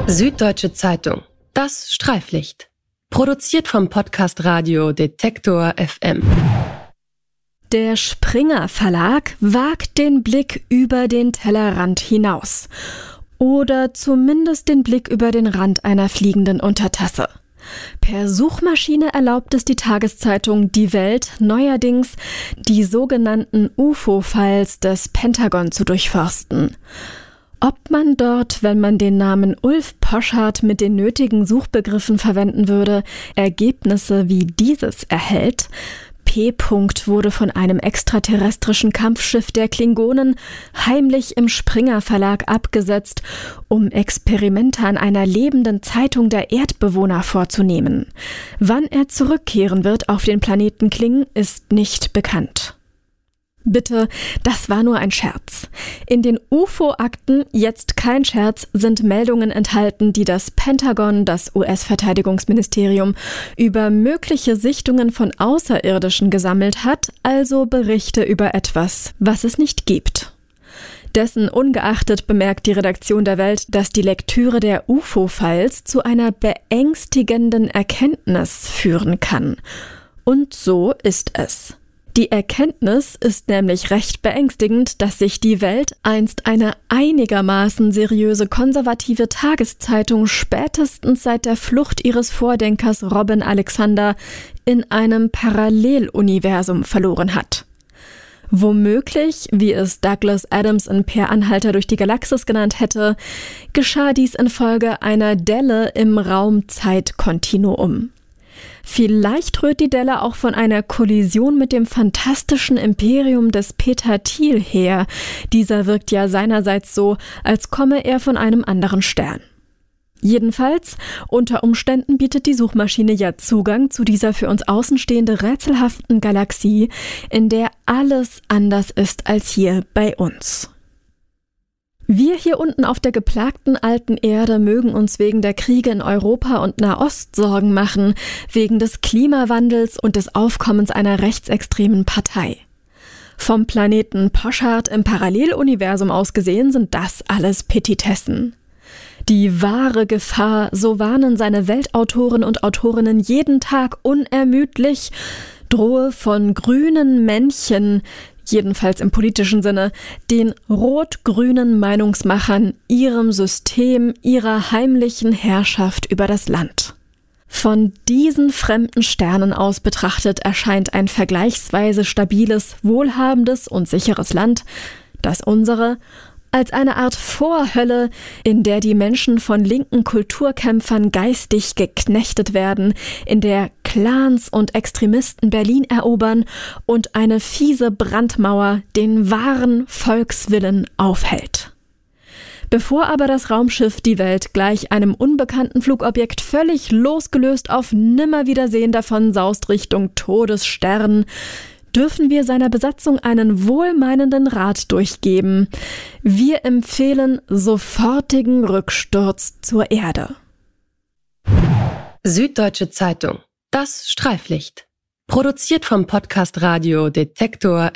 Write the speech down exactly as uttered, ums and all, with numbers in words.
Süddeutsche Zeitung. Das Streiflicht. Produziert vom Podcast Radio Detektor F M. Der Springer Verlag wagt den Blick über den Tellerrand hinaus. Oder zumindest den Blick über den Rand einer fliegenden Untertasse. Per Suchmaschine erlaubt es die Tageszeitung Die Welt neuerdings, die sogenannten U F O-Files des Pentagon zu durchforsten. Ob man dort, wenn man den Namen Ulf Poschardt mit den nötigen Suchbegriffen verwenden würde, Ergebnisse wie dieses erhält? P. wurde von einem extraterrestrischen Kampfschiff der Klingonen heimlich im Springer Verlag abgesetzt, um Experimente an einer lebenden Zeitung der Erdbewohner vorzunehmen. Wann er zurückkehren wird auf den Planeten Kling, ist nicht bekannt. Bitte, das war nur ein Scherz. In den U F O-Akten, jetzt kein Scherz, sind Meldungen enthalten, die das Pentagon, das U S-Verteidigungsministerium, über mögliche Sichtungen von Außerirdischen gesammelt hat, also Berichte über etwas, was es nicht gibt. Dessen ungeachtet bemerkt die Redaktion der Welt, dass die Lektüre der U F O-Files zu einer beängstigenden Erkenntnis führen kann. Und so ist es. Die Erkenntnis ist nämlich recht beängstigend, dass sich die Welt, einst eine einigermaßen seriöse konservative Tageszeitung, spätestens seit der Flucht ihres Vordenkers Robin Alexander in einem Paralleluniversum verloren hat. Womöglich, wie es Douglas Adams in Per Anhalter durch die Galaxis genannt hätte, geschah dies infolge einer Delle im Raum-Zeit-Kontinuum. Vielleicht rührt die Delle auch von einer Kollision mit dem fantastischen Imperium des Peter Thiel her. Dieser wirkt ja seinerseits so, als komme er von einem anderen Stern. Jedenfalls, unter Umständen bietet die Suchmaschine ja Zugang zu dieser für uns außenstehende rätselhaften Galaxie, in der alles anders ist als hier bei uns. Wir hier unten auf der geplagten alten Erde mögen uns wegen der Kriege in Europa und Nahost Sorgen machen, wegen des Klimawandels und des Aufkommens einer rechtsextremen Partei. Vom Planeten Poschardt im Paralleluniversum aus gesehen sind das alles Petitessen. Die wahre Gefahr, so warnen seine Weltautoren und Autorinnen jeden Tag unermüdlich, drohe von grünen Männchen, jedenfalls im politischen Sinne, den rot-grünen Meinungsmachern, ihrem System, ihrer heimlichen Herrschaft über das Land. Von diesen fremden Sternen aus betrachtet erscheint ein vergleichsweise stabiles, wohlhabendes und sicheres Land, das unsere, als eine Art Vorhölle, in der die Menschen von linken Kulturkämpfern geistig geknechtet werden, in der Clans und Extremisten Berlin erobern und eine fiese Brandmauer den wahren Volkswillen aufhält. Bevor aber das Raumschiff Die Welt gleich einem unbekannten Flugobjekt völlig losgelöst auf Nimmerwiedersehen davon saust Richtung Todesstern, dürfen wir seiner Besatzung einen wohlmeinenden Rat durchgeben. Wir empfehlen sofortigen Rücksturz zur Erde. Süddeutsche Zeitung. Das Streiflicht. Produziert vom Podcast Radio Detektor